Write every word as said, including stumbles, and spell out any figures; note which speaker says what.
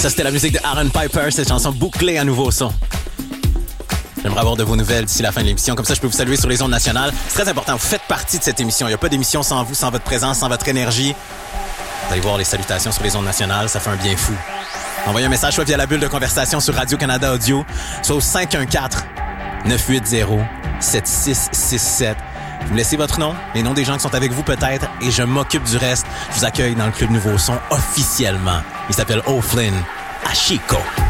Speaker 1: Ça, c'était la musique de Aaron Piper, cette chanson bouclée à nouveau son. J'aimerais avoir de vos nouvelles d'ici la fin de l'émission. Comme ça, je peux vous saluer sur les ondes nationales. C'est très important. Vous faites partie de cette émission. Il n'y a pas d'émission sans vous, sans votre présence, sans votre énergie. Vous allez voir les salutations sur les ondes nationales. Ça fait un bien fou. Envoyez un message soit via la bulle de conversation sur Radio-Canada Audio, soit au cinq un quatre, neuf huit zéro, sept six six sept. Vous me laissez votre nom, les noms des gens qui sont avec vous peut-être, et je m'occupe du reste. Je vous accueille dans le Club Nouveau Son officiellement. Il s'appelle O'Flynn à Chico.